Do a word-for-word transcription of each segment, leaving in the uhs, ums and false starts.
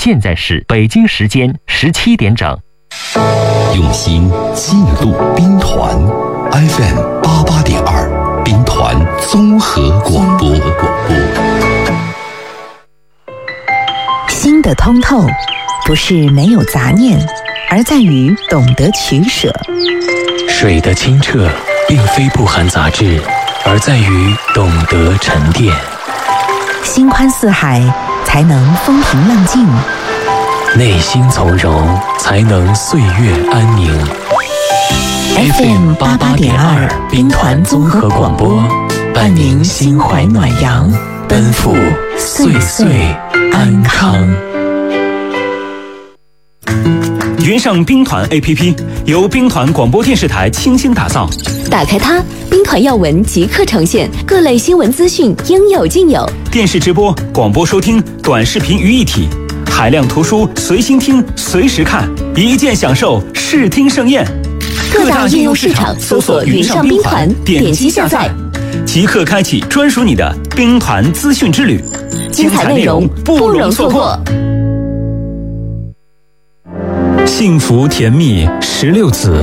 现在是北京时间十七点整。 用心记录兵团 F M 八八点二，兵团综合广播。 心的通透，不是没有杂念，而在于懂得取舍。 水的清澈，并非不含杂质，而在于懂得沉淀。 心宽似海，才能风平浪静； 内心从容，才能岁月安宁。 F M 八八点二，兵团综合广播，伴您心怀暖阳，奔赴岁岁安康。 云上兵团 A P P 由兵团广播电视台倾心打造， 打开它，兵团要闻即刻呈现，各类新闻资讯应有尽有。 电视直播、广播收听、短视频于一体，海量图书随心听、随时看，一键享受视听盛宴。 各大应用市场搜索云上兵团，点击下载， 即刻开启专属你的兵团资讯之旅， 精彩内容不容错过。 幸福甜蜜十六子。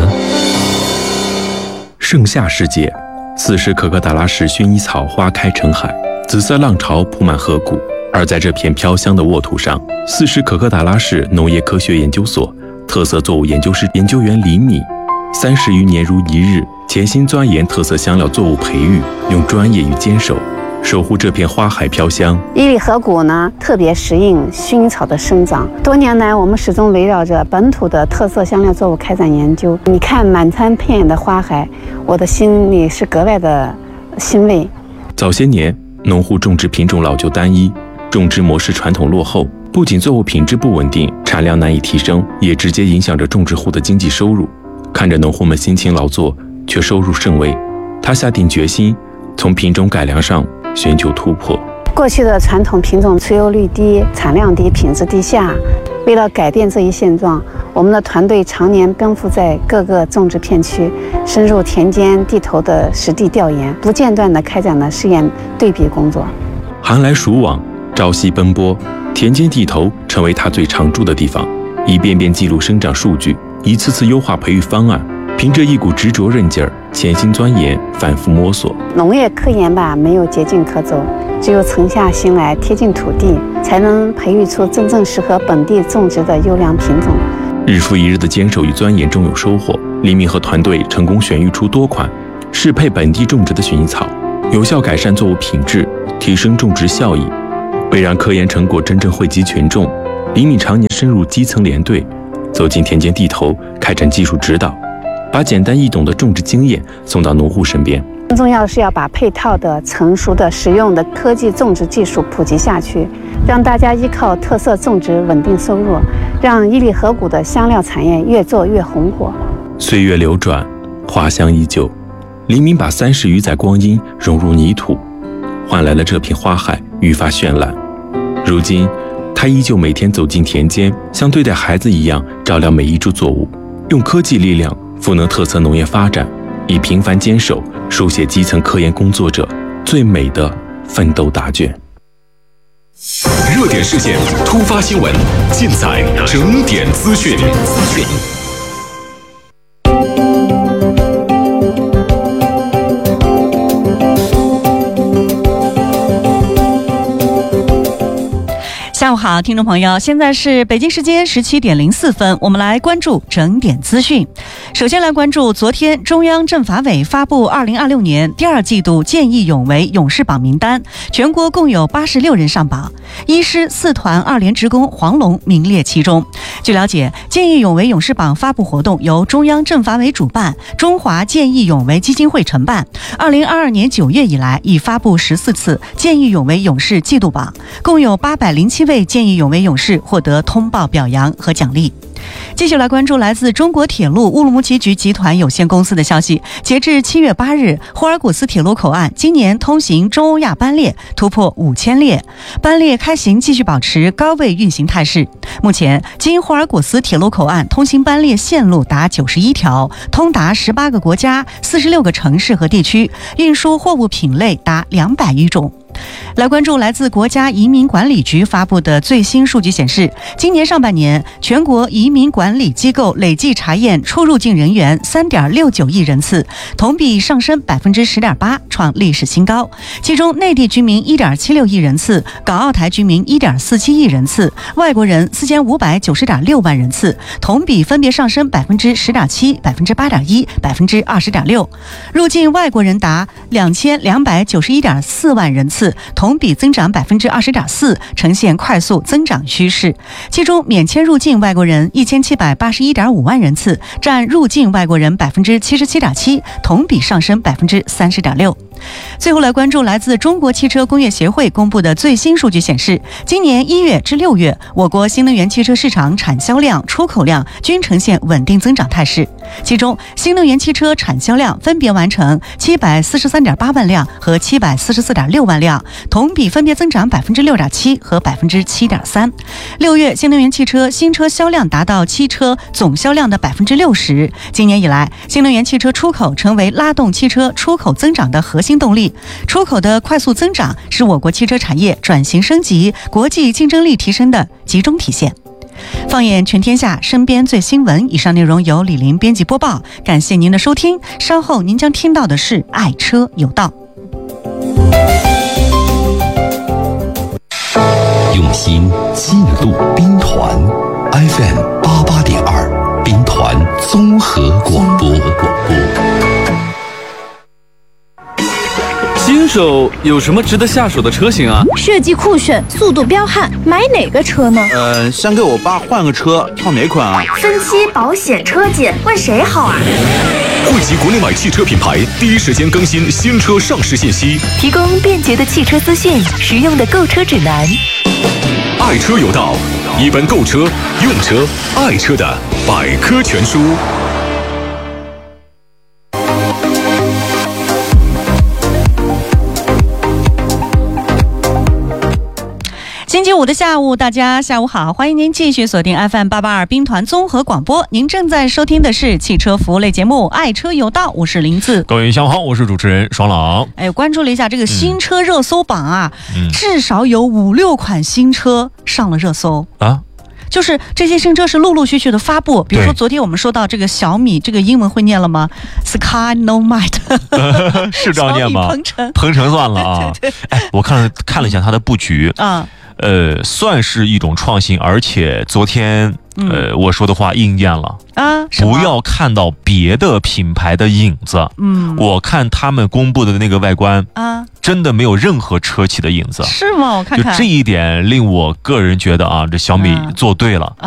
盛夏时节，此时可可达拉市薰衣草花开成海，紫色浪潮铺满河谷。而在这片飘香的沃土上，四十可可达拉市农业科学研究所特色作物研究室研究员李米，三十余年如一日，潜心钻研特色香料作物培育，用专业与坚守守护这片花海飘香。 伊犁河谷呢，特别适应薰衣草的生长。多年来，我们始终围绕着本土的特色香料作物开展研究。你看满山遍野的花海，我的心里是格外的欣慰。 早些年，农户种植品种老旧单一，种植模式传统落后，不仅作物品质不稳定，产量难以提升，也直接影响着种植户的经济收入。看着农户们辛勤劳作，却收入甚微，他下定决心从品种改良上寻求突破。 过去的传统品种持有率低、产量低、品质低下。为了改变这一现状，我们的团队常年奔赴在各个种植片区，深入田间地头的实地调研，不间断地开展了试验对比工作。 寒来暑往，朝夕奔波，田间地头成为他最常驻的地方，一遍遍记录生长数据，一次次优化培育方案，凭着一股执着韧劲儿，潜心钻研，反复摸索。 农业科研吧，没有捷径可走，只有沉下心来，贴近土地，才能培育出真正适合本地种植的优良品种。 日复一日的坚守与钻研中有收获，李敏和团队成功选育出多款适配本地种植的薰衣草，有效改善作物品质，提升种植效益。为让科研成果真正惠及群众，李敏常年深入基层连队，走进田间地头，开展技术指导，把简单易懂的种植经验送到农户身边。 更重要的是要把配套的、成熟的、实用的科技种植技术普及下去，让大家依靠特色种植稳定收入，让伊犁河谷的香料产业越做越红火。 岁月流转，花香依旧，李敏把三十余载光阴融入泥土，换来了这片花海愈发绚烂。如今，他依旧每天走进田间，像对待孩子一样照料每一株作物，用科技力量赋能特色农业发展，以平凡坚守书写基层科研工作者最美的奋斗答卷。 热点事件、突发新闻，尽在整点资讯。 下午好，听众朋友，现在是北京时间十七点零四分，我们来关注整点资讯。首先来关注昨天中央政法委发布二零二六年第二季度见义勇为勇士榜名单，全国共有八十六人上榜，一师四团二连职工黄龙名列其中。据了解，见义勇为勇士榜发布活动由中央政法委主办，中华见义勇为基金会承办。二零二二年九月以来，已发布十四次见义勇为勇士季度榜，共有八百零七位见义勇为勇士获得通报表扬和奖励。继续来关注来自中国铁路乌鲁木齐局集团有限公司的消息，截至七月八日，霍尔果斯铁路口岸今年通行中欧亚班列突破五千列，班列开行继续保持高位运行态势。目前，经霍尔果斯铁路口岸通行班列线路达九十一条，通达十八个国家、四十六个城市和地区，运输货物品类达两百余种。 来关注来自国家移民管理局发布的最新数据显示，今年上半年全国移民管理机构累计查验出入境人员 三点六九亿人次，同比上升 百分之十点八， 创历史新高。其中内地居民 一点七六亿人次，港澳台居民 一点四七亿人次，外国人四千五百九十点六万人次，同比分别上升 百分之十点七、百分之八点一、百分之二十点六。入境外国人达两千两百九十一点四万人次，同比增长 百分之二十点四， 呈现快速增长趋势。其中免签入境外国人一千七百八十一点五万人次，占入境外国人 百分之七十七点七， 同比上升 百分之三十点六。最后来关注来自中国汽车工业协会公布的最新数据显示，今年一月至六月，我国新能源汽车市场产销量、出口量均呈现稳定增长态势。其中，新能源汽车产销量分别完成七百四十三点八万辆和七百四十四点六万辆，同比分别增长 百分之六点七 和 百分之七点三。六月新能源汽车新车销量达到汽车总销量的 百分之六十。今年以来，新能源汽车出口成为拉动汽车出口增长的核心动力。出口的快速增长是我国汽车产业转型升级、国际竞争力提升的集中体现。放眼全天下，身边最新闻。以上内容由李林编辑播报，感谢您的收听。稍后您将听到的是爱车有道。 用心记录兵团 F M 八八点二，兵团综合广播。 新手有什么值得下手的车型啊？ 设计酷炫，速度彪悍，买哪个车呢？ 呃，想给我爸换个车，挑哪款啊？ 分期、保险、车检，问谁好啊？ 汇集国内外汽车品牌，第一时间更新新车上市信息， 提供便捷的汽车资讯，实用的购车指南。 爱车有道，一本购车、用车、爱车的百科全书。 星期五的下午，大家下午好，欢迎您继续锁定 F M 八八二兵团综合广播。您正在收听的是汽车服务类节目《爱车有道》，我是林子。 各位下午好，我是主持人爽朗。 哎，关注了一下这个新车热搜榜啊， 嗯、 至少有五六款新车上了热搜啊。 就是这些新车是陆陆续续的发布，比如说昨天我们说到这个小米，这个英文会念了吗 ？Skynomad 是这样念吗？ 鹏程， 鹏程算了啊。 对对对哎，我看了看了一下它的布局啊。 呃，算是一种创新，而且昨天、嗯、呃我说的话应验了啊， 不要看到别的品牌的影子。 嗯， 我看他们公布的那个外观啊， 真的没有任何车企的影子。 是吗？我看看， 就这一点令我个人觉得啊，这小米做对了。 啊